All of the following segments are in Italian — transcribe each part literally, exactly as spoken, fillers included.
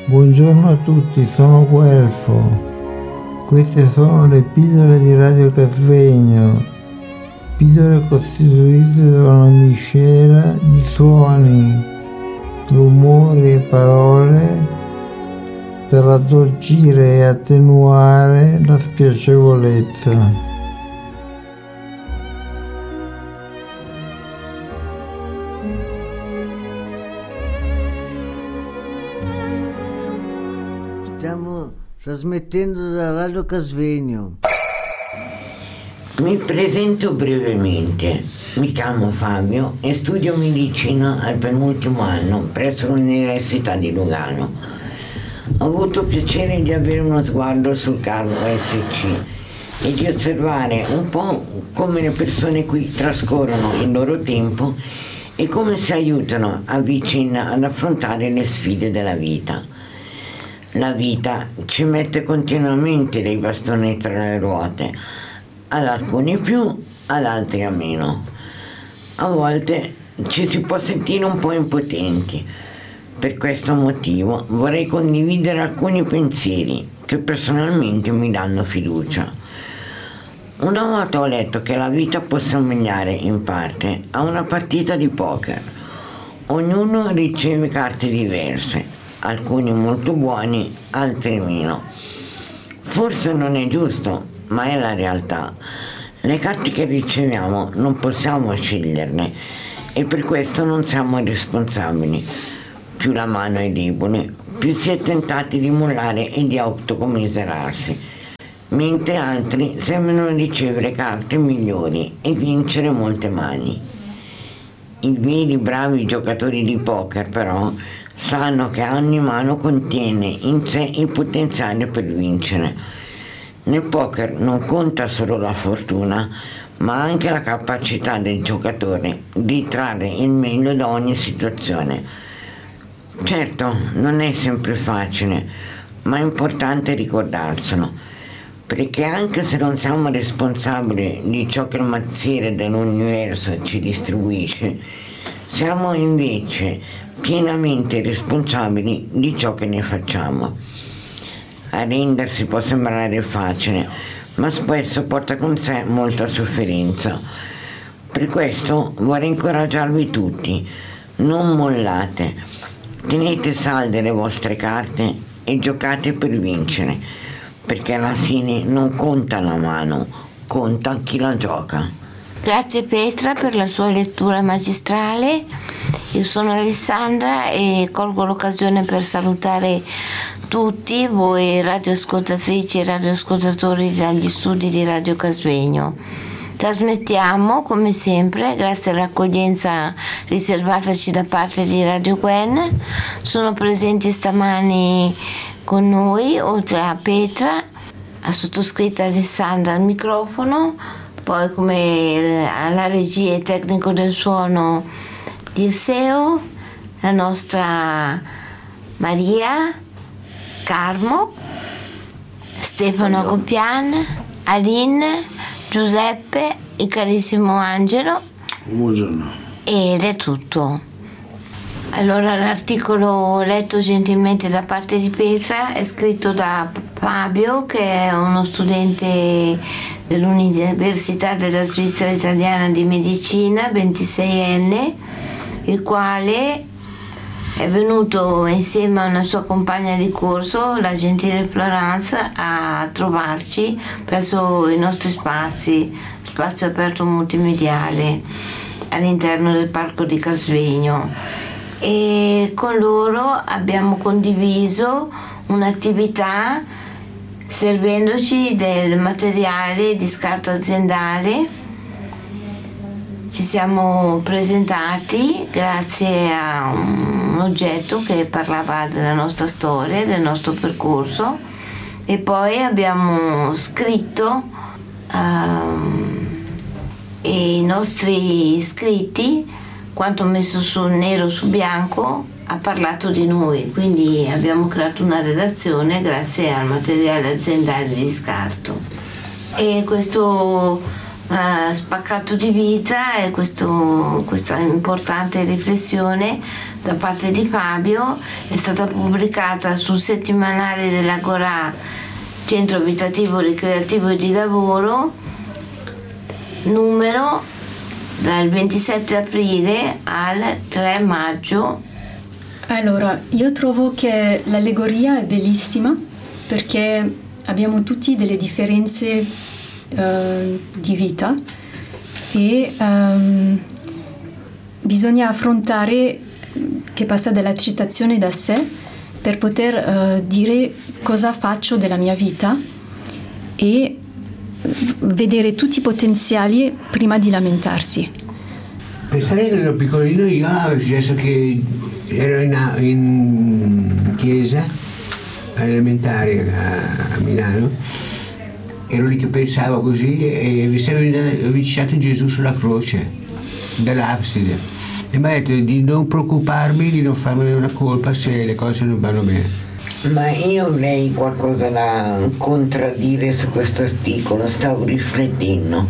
Buongiorno a tutti, sono Guelfo. Queste sono le pillole di Radio Casvegno, pillole costituite da una miscela di suoni, rumori e parole per addolcire e attenuare la spiacevolezza. Stiamo trasmettendo da Radio Casvegno. Mi presento brevemente. Mi chiamo Fabio e studio medicina al penultimo anno presso l'Università di Lugano. Ho avuto piacere di avere uno sguardo sul caro S C e di osservare un po' come le persone qui trascorrono il loro tempo e come si aiutano a vicenda ad affrontare le sfide della vita. La vita ci mette continuamente dei bastoni tra le ruote, ad alcuni più, ad altri a meno. A volte ci si può sentire un po' impotenti. Per questo motivo vorrei condividere alcuni pensieri che personalmente mi danno fiducia. Una volta ho letto che la vita può somigliare in parte a una partita di poker. Ognuno riceve carte diverse, alcuni molto buoni, altri meno. Forse non è giusto, ma è la realtà. Le carte che riceviamo non possiamo sceglierle e per questo non siamo responsabili. Più la mano è debole, più si è tentati di mollare e di autocommiserarsi, mentre altri sembrano ricevere carte migliori e vincere molte mani. I veri bravi giocatori di poker, però, sanno che ogni mano contiene in sé il potenziale per vincere. Nel poker non conta solo la fortuna, ma anche la capacità del giocatore di trarre il meglio da ogni situazione. Certo, non è sempre facile, ma è importante ricordarselo, perché anche se non siamo responsabili di ciò che il mazziere dell'universo ci distribuisce, siamo invece pienamente responsabili di ciò che ne facciamo. Arrendersi può sembrare facile, ma spesso porta con sé molta sofferenza. Per questo vorrei incoraggiarvi tutti: non mollate, tenete salde le vostre carte e giocate per vincere, perché alla fine non conta la mano, conta chi la gioca. Grazie Petra per la sua lettura magistrale. Io sono Alessandra e colgo l'occasione per salutare tutti voi radioascoltatrici e radioascoltatori dagli studi di Radio Casvegno. Trasmettiamo come sempre grazie all'accoglienza riservataci da parte di Radio Gwen. Sono presenti stamani con noi, oltre a Petra, a sottoscritta Alessandra al microfono, poi come alla regia e tecnico del suono Dirseo, la nostra Maria, Carmo, Stefano Copian, Aline, Giuseppe, il carissimo Angelo. Buongiorno. Ed è tutto. Allora, l'articolo letto gentilmente da parte di Petra è scritto da Fabio, che è uno studente dell'Università della Svizzera Italiana di Medicina, ventiseienne, il quale è venuto insieme a una sua compagna di corso, la gentile Florence, a trovarci presso i nostri spazi, spazio aperto multimediale all'interno del parco di Casvegno, e con loro abbiamo condiviso un'attività servendoci del materiale di scarto aziendale. Ci siamo presentati grazie a un oggetto che parlava della nostra storia, del nostro percorso, e poi abbiamo scritto um, e i nostri scritti, quanto messo su nero su bianco, ha parlato di noi, quindi abbiamo creato una redazione grazie al materiale aziendale di scarto. E questo uh, spaccato di vita e questo, questa importante riflessione da parte di Fabio, è stata pubblicata sul settimanale dell'Agorà, Centro Abitativo Ricreativo e di Lavoro, numero dal ventisette aprile al tre maggio. Allora, io trovo che l'allegoria è bellissima perché abbiamo tutti delle differenze uh, di vita e um, bisogna affrontare che passa dall'accettazione da sé per poter uh, dire cosa faccio della mia vita e vedere tutti i potenziali prima di lamentarsi. Pensare che ero piccolino io avevo successo che ero in, in chiesa elementare a, a Milano, ero lì che pensavo così e mi sarebbe avvicinato Gesù sulla croce dall'abside e mi ha detto di non preoccuparmi, di non farmi una colpa se le cose non vanno bene. Ma io avrei qualcosa da contraddire su questo articolo, stavo riflettendo.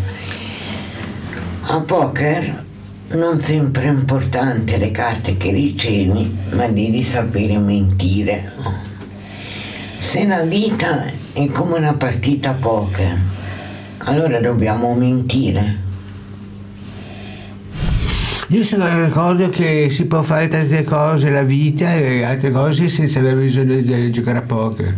A poker non sempre è importante le carte che ricevi, ma devi sapere mentire. Se la vita è come una partita a poker, allora dobbiamo mentire. Io sono ricordo che si può fare tante cose, la vita e altre cose senza aver bisogno di giocare a poker.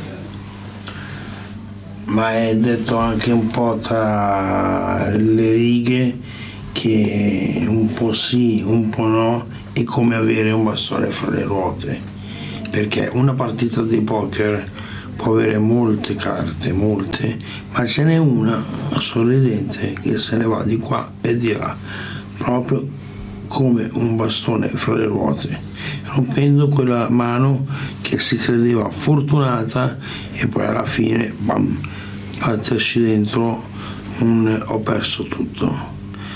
Ma è detto anche un po' tra le righe che un po' sì, un po' no, è come avere un bastone fra le ruote, perché una partita di poker può avere molte carte, molte, ma ce n'è una sorridente che se ne va di qua e di là, proprio come un bastone fra le ruote, rompendo quella mano che si credeva fortunata e poi alla fine, bam, batterci dentro un ho perso tutto.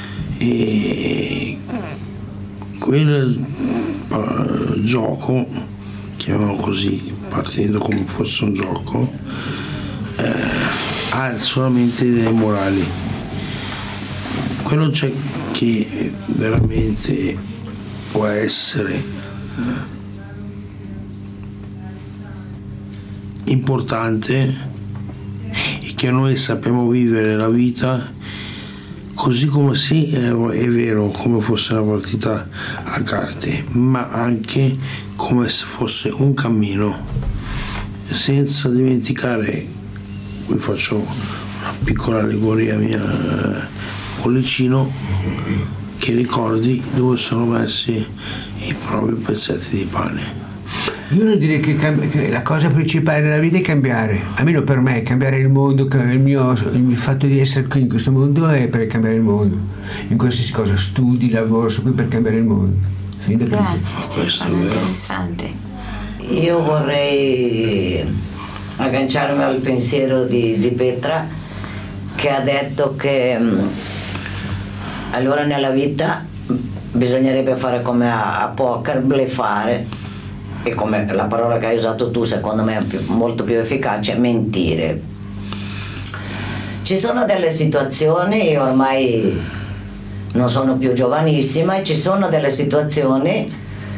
E quel uh, gioco, chiamiamolo così, partendo come fosse un gioco, eh, ha solamente dei morali. Quello c'è che veramente può essere eh, importante e che noi sappiamo vivere la vita così come sì, è, è vero, come fosse una partita a carte, ma anche come se fosse un cammino, senza dimenticare, qui faccio una piccola allegoria mia, bollicino, che ricordi dove sono messi i propri pezzetti di pane. Io non direi che, cambi- che la cosa principale nella vita è cambiare, almeno per me, cambiare il mondo, il mio il fatto di essere qui in questo mondo è per cambiare il mondo, in qualsiasi cosa, studi, lavoro, sono qui per cambiare il mondo. Grazie Stefano, interessante. Io vorrei agganciarmi al pensiero di, di Petra, che ha detto che allora nella vita bisognerebbe fare come a, a poker, bleffare, e come la parola che hai usato tu secondo me è più, molto più efficace, mentire. Ci sono delle situazioni, io ormai non sono più giovanissima, e ci sono delle situazioni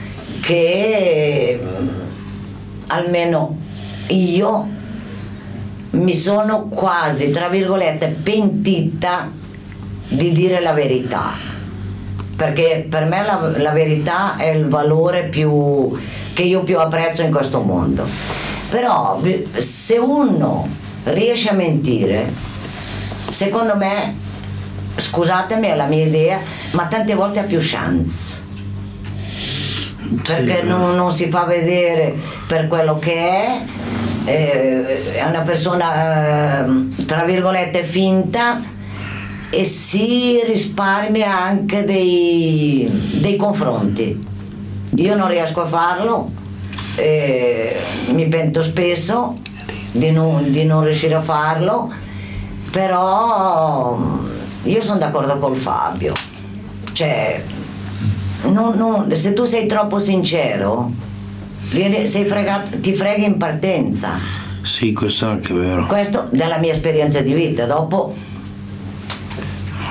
che almeno io mi sono quasi, tra virgolette, pentita di dire la verità, perché per me la, la verità è il valore più che io più apprezzo in questo mondo. Però se uno riesce a mentire, secondo me, scusatemi, è la mia idea, ma tante volte ha più chance, perché non, non si fa vedere per quello che è, eh, è una persona eh, tra virgolette finta, e si risparmia anche dei, dei confronti. Io non riesco a farlo, eh, mi pento spesso di non, di non riuscire a farlo, però io sono d'accordo col Fabio, cioè non, non, se tu sei troppo sincero vieni, sei fregato, ti freghi in partenza. Sì, questo è anche vero. Questo dalla mia esperienza di vita. Dopo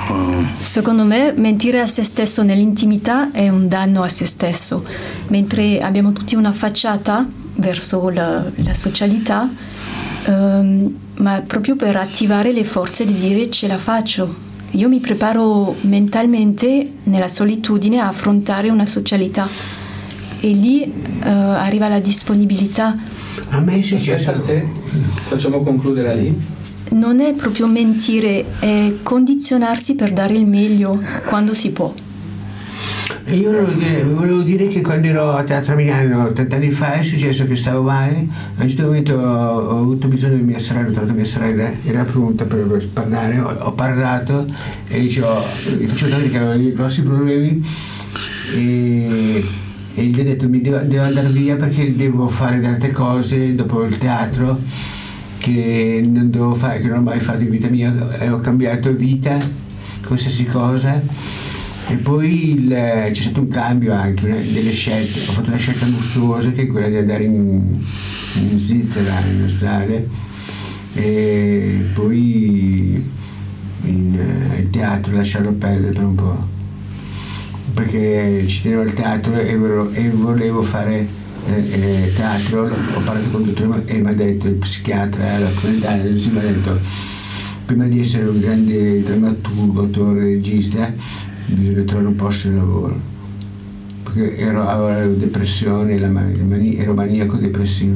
Secondo me mentire a se stesso nell'intimità è un danno a se stesso, mentre abbiamo tutti una facciata verso la, la socialità, ehm, ma proprio per attivare le forze di dire ce la faccio. Io mi preparo mentalmente nella solitudine a affrontare una socialità e lì eh, arriva la disponibilità. A me è successo. Facciamo concludere lì. Non è proprio mentire, è condizionarsi per dare il meglio quando si può. E io volevo dire, volevo dire che quando ero a Teatro a Milano tanti fa è successo che stavo male. A un certo momento ho, ho avuto bisogno di mia sorella, ho trovato mia sorella, era pronta per parlare, ho, ho parlato e dicevo, gli facevo vedere che avevo dei grossi problemi e, e gli ho detto mi devo, devo andare via perché devo fare tante cose dopo il teatro che non devo fare, che non ho mai fatto in vita mia, e ho cambiato vita, qualsiasi cosa. E poi il, c'è stato un cambio anche, una, delle scelte, ho fatto una scelta mostruosa che è quella di andare in, in Svizzera, in ospedale, e poi in, uh, il teatro lasciarlo perdere per un po', perché ci tenevo al teatro e volevo, e volevo fare eh, teatro. Ho parlato con il dottore e mi ha detto, il psichiatra, la comunità, mi ha detto, prima di essere un grande drammaturgo, autore, regista, bisogna trovare un posto di lavoro, perché ero, avevo depressione, la mani, ero maniaco depressivo.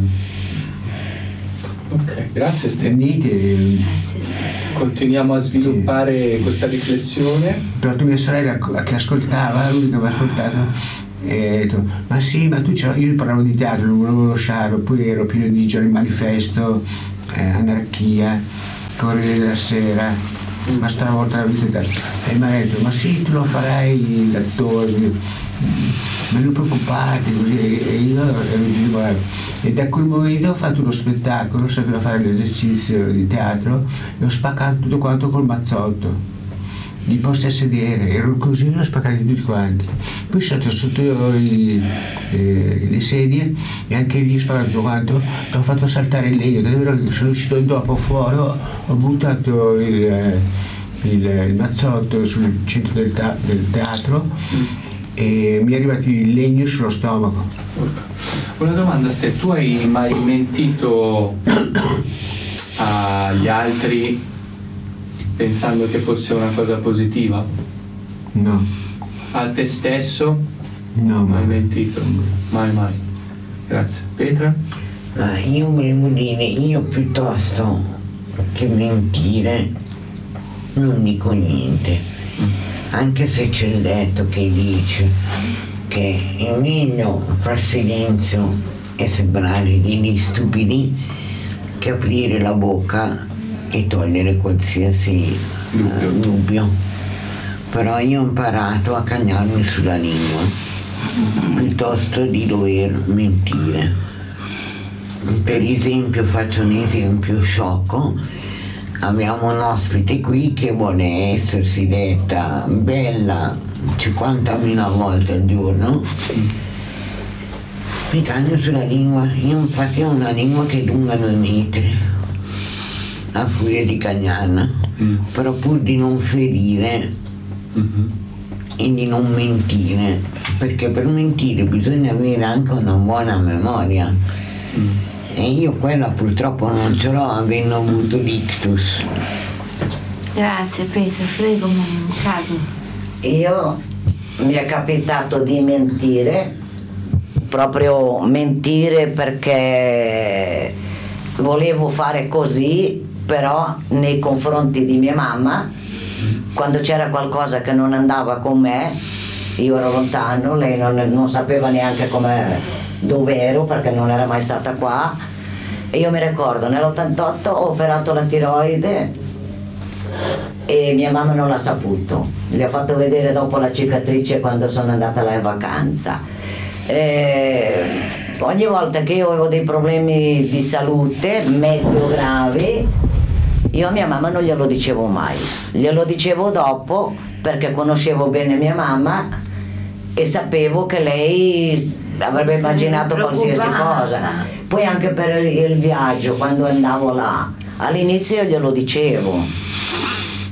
Ok, grazie Stefano. Venite, continuiamo a sviluppare sì. questa riflessione. Però tu, mia sorella che ascoltava, l'unica che mi ha ascoltato, e ha detto, ma sì, ma tu c'era, io parlavo di teatro, non volevo lasciarlo, poi ero pieno di giorni manifesto, eh, anarchia, Corriere della Sera, ma stravolta la vita. E mi ha detto, ma sì, tu lo farai l'attore, ma non preoccupate, così. E io ero, e da quel momento ho fatto uno spettacolo, sapevo fare l'esercizio di teatro e ho spaccato tutto quanto col mazzotto, i posti a sedere, ero così, li ho spaccati tutti quanti. Poi sono stato sotto i, eh, le sedie e anche lì ho spaccato tutto quanto, ho fatto saltare il legno, davvero che sono uscito dopo fuori, ho, ho buttato il, il, il mazzotto sul centro del, ta- del teatro e mi è arrivato il legno sullo stomaco. Una domanda, Ste, tu hai mai mentito agli altri pensando che fosse una cosa positiva? No. A te stesso? No, mai mentito? Mai mai. Grazie. Petra? Ah, io volevo dire, io piuttosto che mentire non dico niente, mm. anche se c'è il detto che dice che è meglio far silenzio e sembrare degli stupidi che aprire la bocca e togliere qualsiasi dubbio. Uh, dubbio. Però io ho imparato a cagnarmi sulla lingua piuttosto di dover mentire. Per esempio, faccio un esempio sciocco, abbiamo un ospite qui che vuole essersi detta bella cinquantamila volte al giorno, mi cagno sulla lingua. Io infatti ho una lingua che è lunga due metri a furia di cagnana, mm. però pur di non ferire mm-hmm. e di non mentire, perché per mentire bisogna avere anche una buona memoria, mm. e io quella purtroppo non ce l'ho, avendo avuto l'ictus. Grazie Petra, prego Carlo. Io mi è capitato di mentire, proprio mentire perché volevo fare così, però nei confronti di mia mamma, quando c'era qualcosa che non andava con me, io ero lontano, lei non, non sapeva neanche come, dove ero perché non era mai stata qua, e io mi ricordo nell'ottantotto ho operato la tiroide e mia mamma non l'ha saputo, le ho fatto vedere dopo la cicatrice quando sono andata là in vacanza. E ogni volta che io avevo dei problemi di salute medio gravi, io a mia mamma non glielo dicevo mai, glielo dicevo dopo perché conoscevo bene mia mamma e sapevo che lei avrebbe immaginato qualsiasi cosa. Poi anche per il, il viaggio, quando andavo là, all'inizio io glielo dicevo,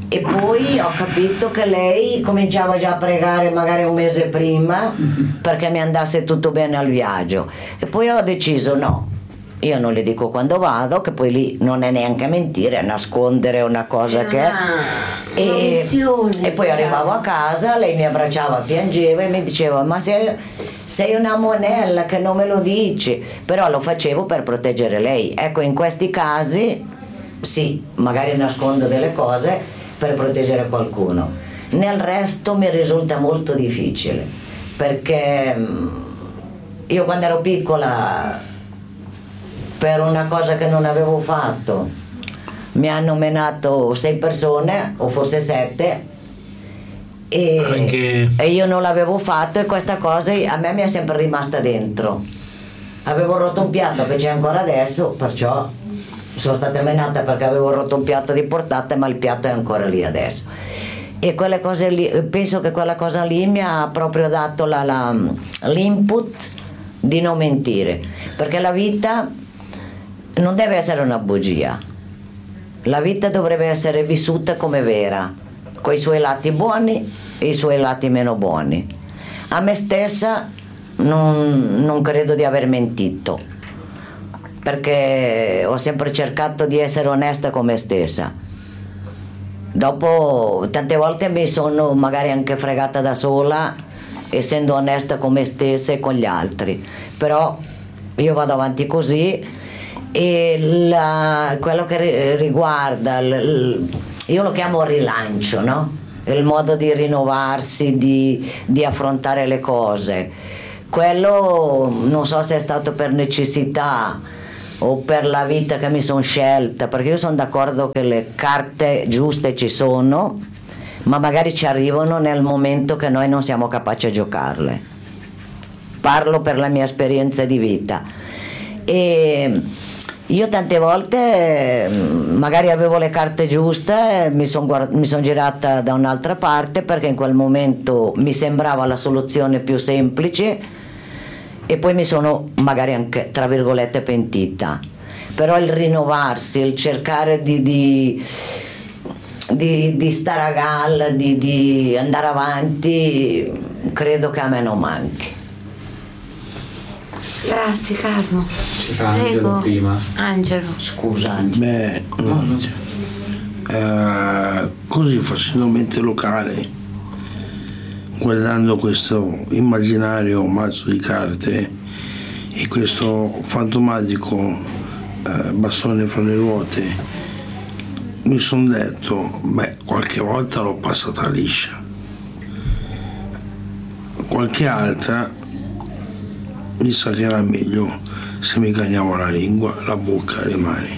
E poi ho capito che lei cominciava già a pregare magari un mese prima perché mi andasse tutto bene al viaggio. E poi ho deciso no, io non le dico quando vado, che poi lì non è neanche mentire, è nascondere una cosa che è. E, e poi arrivavo a casa, lei mi abbracciava, piangeva e mi diceva ma sei, sei una monella che non me lo dici, però lo facevo per proteggere lei. Ecco, in questi casi sì, magari nascondo delle cose per proteggere qualcuno. Nel resto mi risulta molto difficile, perché io quando ero piccola, per una cosa che non avevo fatto, mi hanno menato sei persone o forse sette e, Anche... e io non l'avevo fatto, e questa cosa a me mi è sempre rimasta dentro. Avevo rotto un piatto che c'è ancora adesso, perciò sono stata menata perché avevo rotto un piatto di portata, ma il piatto è ancora lì adesso. E quelle cose lì, penso che quella cosa lì mi ha proprio dato la, la, l'input di non mentire, perché la vita non deve essere una bugia. La vita dovrebbe essere vissuta come vera, con i suoi lati buoni e i suoi lati meno buoni. A me stessa non, non credo di aver mentito, perché ho sempre cercato di essere onesta con me stessa. Dopo tante volte mi sono magari anche fregata da sola, essendo onesta con me stessa e con gli altri, però io vado avanti così. E la, quello che riguarda l, io lo chiamo rilancio, no? Il modo di rinnovarsi, di, di affrontare le cose, quello non so se è stato per necessità o per la vita che mi sono scelta, perché io sono d'accordo che le carte giuste ci sono, ma magari ci arrivano nel momento che noi non siamo capaci a giocarle. Parlo per la mia esperienza di vita. E io tante volte magari avevo le carte giuste, mi sono guard- mi son girata da un'altra parte perché in quel momento mi sembrava la soluzione più semplice, e poi mi sono magari anche tra virgolette pentita. Però il rinnovarsi, il cercare di, di, di, di stare a galla, di, di andare avanti, credo che a me non manchi. Grazie Carmo. C'era Angelo prima. Angelo. Scusa Angelo. Beh, no, no. Eh, così facendo mente locale, guardando questo immaginario mazzo di carte e questo fantomatico eh, bastone fra le ruote, mi sono detto, beh, qualche volta l'ho passata liscia, qualche altra mi sa che era meglio se mi cagnavo la lingua, la bocca, le mani,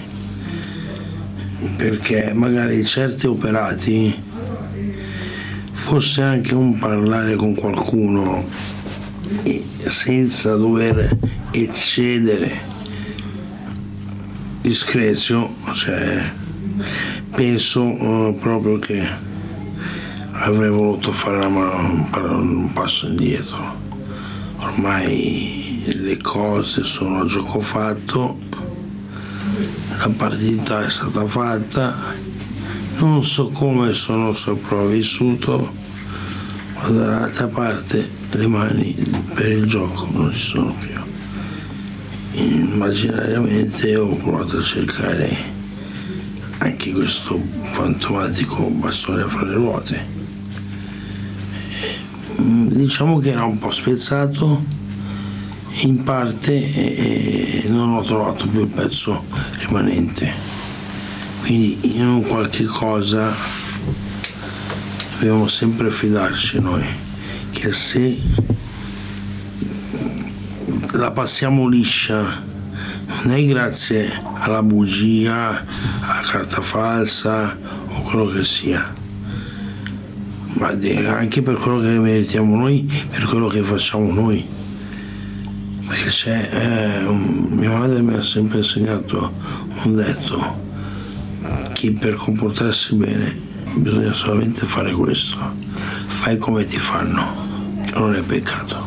perché magari certi operati, fosse anche un parlare con qualcuno e senza dover eccedere discrezio, cioè penso uh, proprio che avrei voluto fare una mano, un passo indietro. Ormai le cose sono a gioco fatto, la partita è stata fatta, non so come sono sopravvissuto, ma dall'altra parte le mani per il gioco non ci sono più. Immaginariamente ho provato a cercare anche questo fantomatico bastone fra le ruote. Diciamo che era un po' spezzato in parte e non ho trovato più il pezzo rimanente, quindi in un qualche cosa dobbiamo sempre fidarci noi che se la passiamo liscia non è grazie alla bugia, alla carta falsa o quello che sia, ma anche per quello che meritiamo noi, per quello che facciamo noi. Perché c'è, eh, un, mia madre mi ha sempre insegnato un detto, che per comportarsi bene bisogna solamente fare questo, fai come ti fanno, che non è peccato.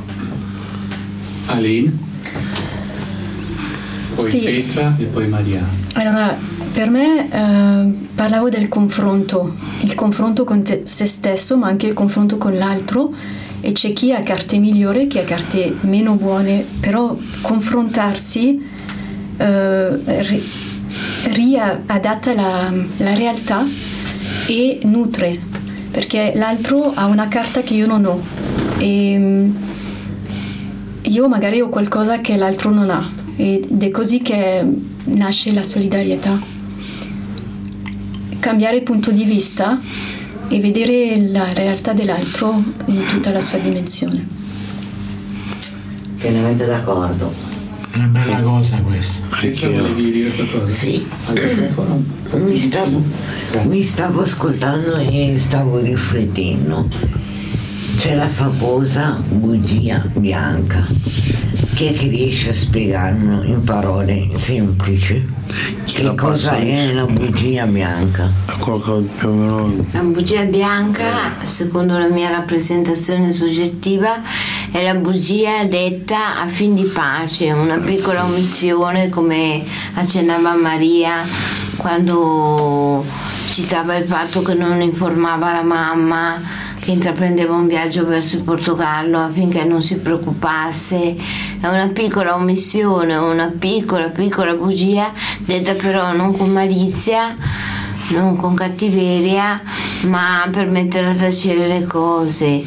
Aline, poi sì. Petra e poi Maria. Allora, Per me eh, parlavo del confronto, il confronto con te, se stesso, ma anche il confronto con l'altro, e c'è chi ha carte migliori, chi ha carte meno buone, però confrontarsi eh, ri, riadatta la, la realtà e nutre, perché l'altro ha una carta che io non ho e io magari ho qualcosa che l'altro non ha, ed è così che nasce la solidarietà. Cambiare punto di vista e vedere la realtà dell'altro in tutta la sua dimensione. Pienamente d'accordo. È una bella cosa questa. Perché volevi dire qualcosa? Sì, mi stavo, mi stavo ascoltando e stavo riflettendo. C'è la famosa bugia bianca. Chi è che riesce a spiegarmelo in parole semplici? Che la cosa è la bugia bianca? Più o meno... La bugia bianca, secondo la mia rappresentazione soggettiva, è la bugia detta a fin di pace, una piccola omissione, come accennava Maria quando citava il fatto che non informava la mamma che intraprendeva un viaggio verso il Portogallo affinché non si preoccupasse. È una piccola omissione, una piccola piccola bugia detta però non con malizia, non con cattiveria, ma per mettere a tacere le cose.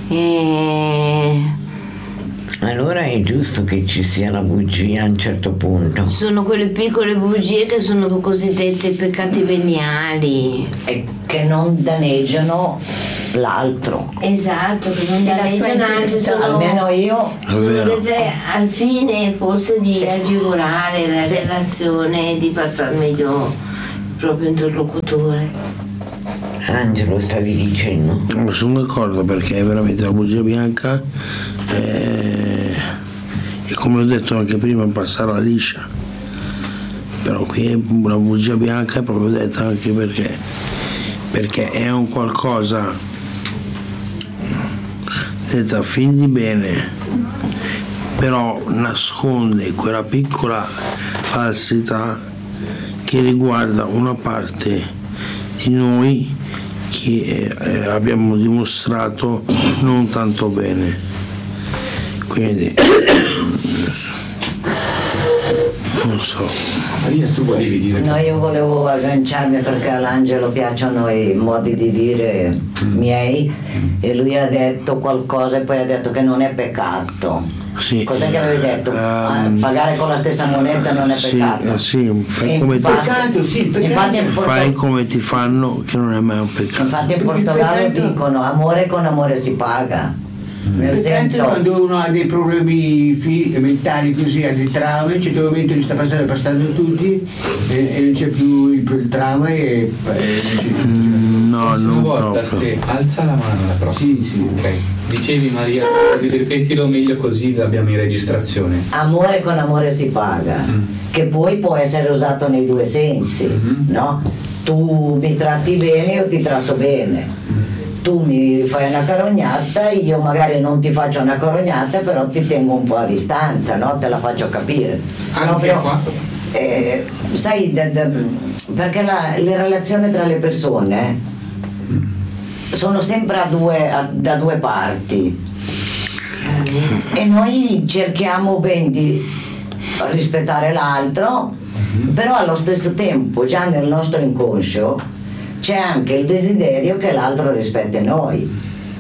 E... allora è giusto che ci sia la bugia a un certo punto. Sono quelle piccole bugie che sono cosiddette peccati veniali e che non danneggiano l'altro. Esatto, che non danneggiano, anzi sono, almeno io sono al fine forse di sì. agevolare la sì. relazione e di passare meglio il proprio interlocutore. Angelo, stavi dicendo? Ma sono d'accordo, perché veramente la bugia bianca è, e come ho detto anche prima, passare la liscia. Però qui una bugia bianca è proprio detta anche perché perché è un qualcosa detta a fin di bene, però nasconde quella piccola falsità che riguarda una parte di noi che eh, abbiamo dimostrato non tanto bene. Quindi non so. Maria, tu volevi dire? No, io volevo agganciarmi perché all'Angelo piacciono i modi di dire mm. miei mm. e lui ha detto qualcosa e poi ha detto che non è peccato. Sì. Cos'è che avevi detto? Um, pagare con la stessa moneta non è peccato. Sì, sì, fai, come infatti, ti, sì, infatti in Porto... fai come ti fanno, che non è mai un peccato. Infatti in Portogallo dicono amore con amore si paga. Nel senso, quando uno ha dei problemi fi- mentali così, ha dei traumi, in un certo momento gli sta passando, passando tutti e, e non c'è più il, il trauma e, e mm, no, non non volta, proprio. se alza la mano la prossima. Sì, sì. Ok. Dicevi Maria, ripetilo meglio così l'abbiamo in registrazione. Amore con amore si paga, mm. che poi può essere usato nei due sensi, mm-hmm. no? Tu mi tratti bene, io ti tratto bene. Mm. Tu mi fai una carognata, io magari non ti faccio una carognata, però ti tengo un po' a distanza, no? Te la faccio capire. Anche Proprio, qua? Eh, sai, de, de, perché la, le relazioni tra le persone sono sempre a due, a, da due parti e noi cerchiamo ben di rispettare l'altro, però allo stesso tempo già nel nostro inconscio c'è anche il desiderio che l'altro rispetti noi,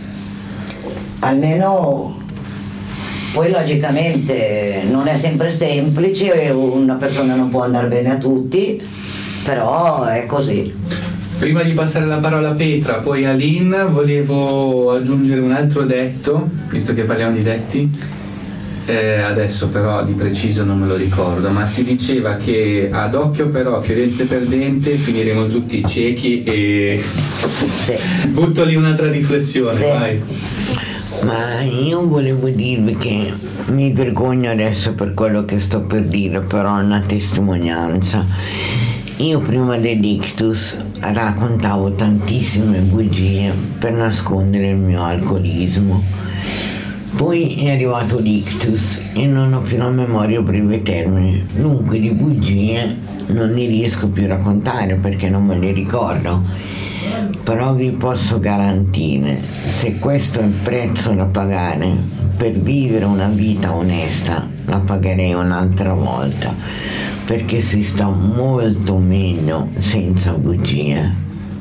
almeno. Poi logicamente non è sempre semplice, una persona non può andare bene a tutti, però è così. Prima di passare la parola a Petra, poi a Lynn, volevo aggiungere un altro detto, visto che parliamo di detti. Eh, adesso però di preciso non me lo ricordo, ma si diceva che ad occhio per occhio, dente per dente, finiremo tutti ciechi e sì. Butto lì un'altra riflessione, sì. Vai. Ma io volevo dirvi che mi vergogno adesso per quello che sto per dire, però è una testimonianza. Io prima dell'ictus raccontavo tantissime bugie per nascondere il mio alcolismo. Poi è arrivato l'ictus e non ho più la memoria a breve termine, dunque di bugie non ne riesco più a raccontare perché non me le ricordo, però vi posso garantire, se questo è il prezzo da pagare per vivere una vita onesta, la pagherei un'altra volta, perché si sta molto meglio senza bugie.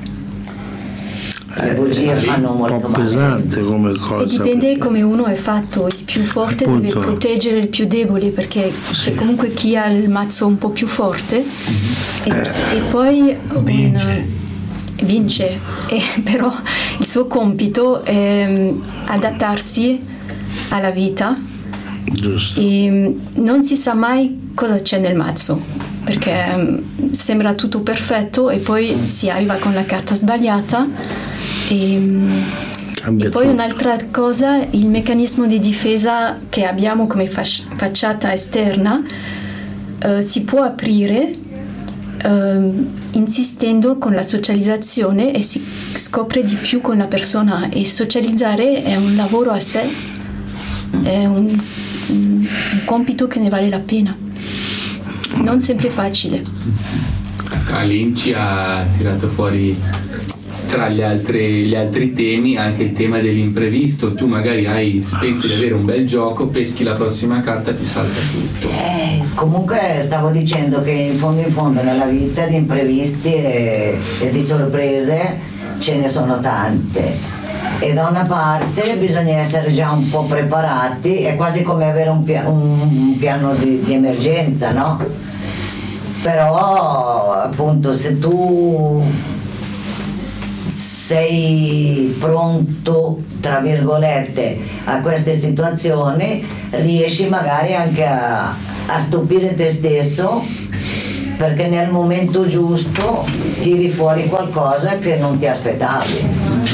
Le bugie eh, fanno molto un po' male. pesante come cosa. E dipende come uno è fatto, il più forte Appunto. deve proteggere il più debole, perché c'è comunque chi ha il mazzo un po' più forte e, e poi Vince. Un, vince, e, però il suo compito è adattarsi alla vita. Giusto. E non si sa mai cosa c'è nel mazzo, perché sembra tutto perfetto e poi si arriva con la carta sbagliata. E, e poi un'altra cosa, il meccanismo di difesa che abbiamo come fasci- facciata esterna eh, si può aprire eh, insistendo con la socializzazione e si scopre di più con la persona, e socializzare è un lavoro a sé, è un, un compito che ne vale la pena, non sempre facile. Alin ci ha tirato fuori tra gli altri, gli altri temi anche il tema dell'imprevisto. Tu magari hai, pensi di avere un bel gioco, peschi la prossima carta e ti salta tutto. Eh, comunque stavo dicendo che in fondo in fondo nella vita di imprevisti e, e di sorprese ce ne sono tante, e da una parte bisogna essere già un po' preparati, è quasi come avere un, pia- un, un piano di, di emergenza, no? Però appunto se tu sei pronto, tra virgolette, a queste situazioni, riesci magari anche a, a stupire te stesso, perché nel momento giusto tiri fuori qualcosa che non ti aspettavi.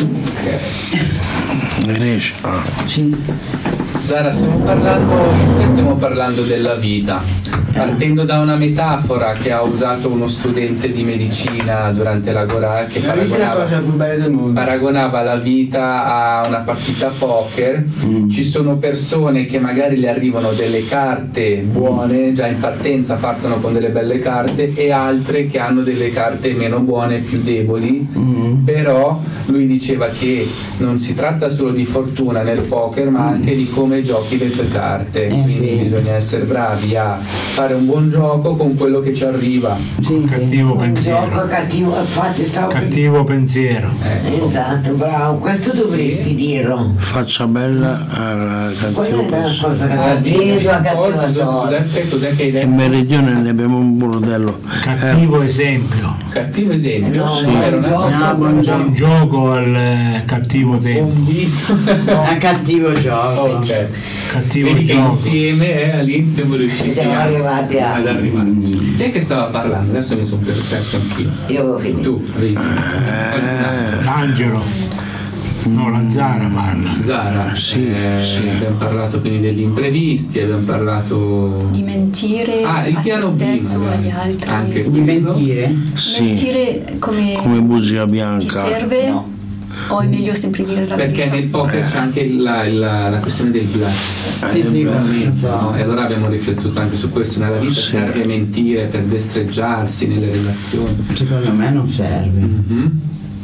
Riesci? Ah. Sì. Zara, stiamo parlando, se stiamo parlando della vita, partendo da una metafora che ha usato uno studente di medicina durante la Gorà, che La vita è la paragonava, cosa più bella del mondo. paragonava la vita a una partita poker. Mm. Ci sono persone che magari le arrivano delle carte buone, già in partenza partono con delle belle carte, e altre che hanno delle carte meno buone, più deboli. Mm. Però lui diceva che non si tratta solo di fortuna nel poker, ma anche di come giochi le tue carte, Eh, quindi sì. bisogna essere bravi a fare un buon gioco con quello che ci arriva. Sì, Cattivo Un pensiero. gioco cattivo, infatti stavo Cattivo pensiero. Esatto, bravo, questo dovresti dirlo. Faccia bella al Quella cattivo è la pensiero. cosa che Avviso a cattiva Oggi, sorte. Giuseppe, cos'è che hai E detto? in Meridione ne abbiamo un bordello. Cattivo esempio. Cattivo esempio. No, Sì, no, era un una gioco. No, buon Un gioco. gioco al eh, cattivo tempo. un viso. Un cattivo gioco. Ok. Cattivo Vedi che gioco. insieme eh, all'inizio siamo riusciti Ci siamo a- arrivati a- ad arrivarci. Chi è che stava parlando? Adesso mi sono perso anch'io. Io avevo finito. Tu, avevi finito. L'angelo. No, la Zara parla. Zara, Sì, eh, sì. abbiamo parlato quindi degli imprevisti, abbiamo parlato Di mentire ah, il a se piano B, stesso, magari. agli altri. Anche Di quello. mentire? Sì, Mentire come, come bugia ti bianca. serve, No. o è meglio sempre dire la Perché verità? nel poker c'è anche la, la, la questione del bluff. Sì, sì, lo Veramente, so. no? E allora abbiamo riflettuto anche su questo. Nella vita Sì. serve mentire per destreggiarsi nelle relazioni. Secondo me non serve. Mhm.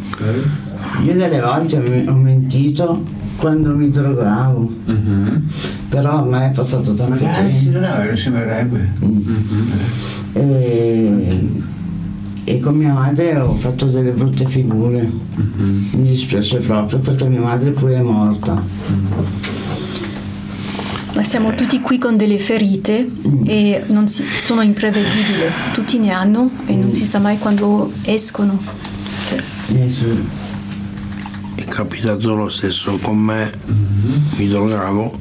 Io delle volte ho ho mentito quando mi drogavo, Mhm. però ormai è passato tanto Magari si tempo. non sembrerebbe. Mhm. E, e con mia madre ho fatto delle brutte figure. Mhm. Mi dispiace proprio perché mia madre pure è morta. Ma siamo tutti qui con delle ferite e non si- sono imprevedibili, tutti ne hanno e non si sa mai quando escono. Cioè, Eh sì. È capitato lo stesso con me, mi drogavo.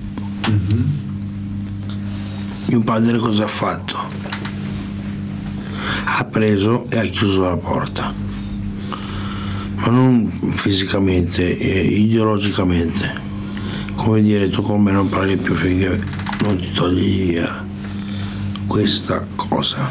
Mio padre cosa ha fatto? Ha preso e ha chiuso la porta, ma non fisicamente, eh, ideologicamente. Come dire, tu con me non parli più finché non ti togli via questa cosa.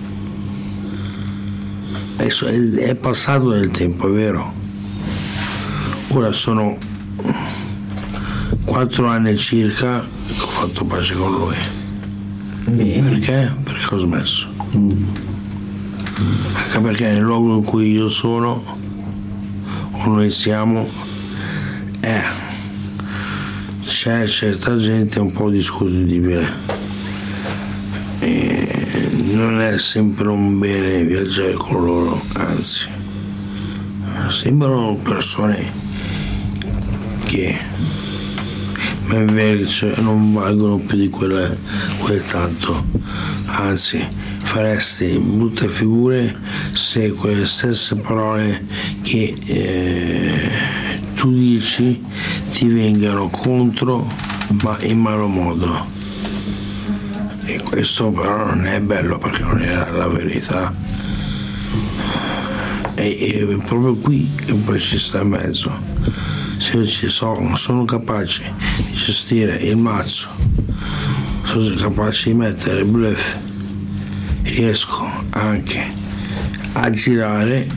Adesso è, è passato del tempo, è vero. Ora sono quattro anni circa che ho fatto pace con lui. Bene. Perché? Perché ho smesso. Mm. Anche perché nel luogo in cui io sono, o noi siamo, eh, c'è certa gente un po' discutibile. E non è sempre un bene viaggiare con loro, anzi, sembrano persone che ma invece non valgono più di quel, quel tanto, anzi faresti brutte figure se quelle stesse parole che eh, tu dici ti vengano contro, ma in malo modo. E questo però non è bello, perché non è la verità. E, e proprio qui che poi ci sta in mezzo. Se io ci sono, sono capace di gestire il mazzo, sono capace di mettere il bluff, riesco anche a girare,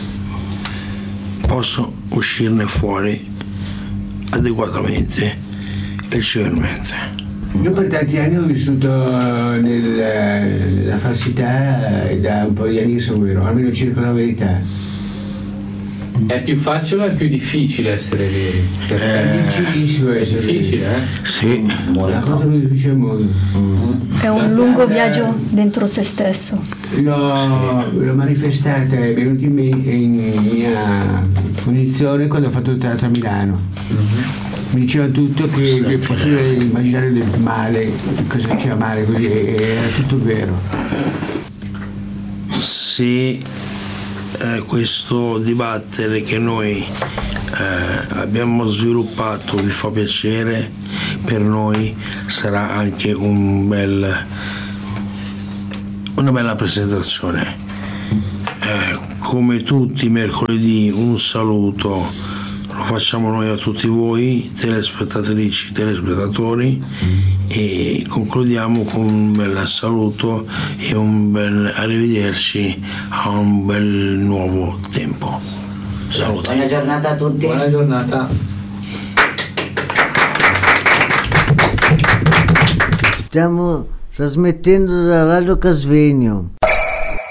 posso uscirne fuori adeguatamente e civilmente. Io per tanti anni ho vissuto nel, nella falsità e da un po' di anni che sono vero, almeno cerco la verità. È più facile o è più difficile essere veri? Perché è difficilissimo essere veri. Difficile, eh? Sì. La cosa più difficile al mondo. È un lungo viaggio dentro se stesso. L'ho, l'ho manifestata, è venuta in, me, in mia punizione quando ho fatto il teatro a Milano. Mi diceva tutto che Sì, è possibile immaginare del male, cosa diceva male, così, e era tutto vero. Sì. Eh, questo dibattere che noi eh, abbiamo sviluppato vi fa piacere, per noi sarà anche un bel, una bella presentazione. Eh, come tutti i mercoledì un saluto lo facciamo noi a tutti voi telespettatrici, telespettatori, e concludiamo con un bel saluto e un bel arrivederci a un bel nuovo tempo. Saluti. Buona giornata a tutti. Buona giornata. Stiamo trasmettendo da Radio Casvegno.